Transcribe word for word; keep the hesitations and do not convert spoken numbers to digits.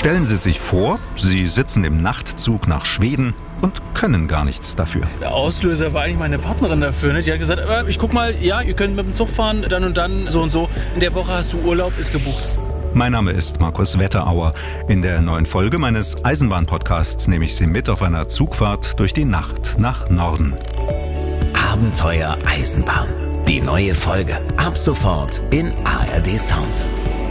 Stellen Sie sich vor, Sie sitzen im Nachtzug nach Schweden und können gar nichts dafür. Der Auslöser war eigentlich meine Partnerin dafür. Ne? Die hat gesagt, äh, ich guck mal, ja, ihr könnt mit dem Zug fahren, dann und dann, so und so. In der Woche hast du Urlaub, ist gebucht. Mein Name ist Markus Wetterauer. In der neuen Folge meines Eisenbahn-Podcasts nehme ich Sie mit auf einer Zugfahrt durch die Nacht nach Norden. Abenteuer Eisenbahn. Die neue Folge ab sofort in A R D Sounds.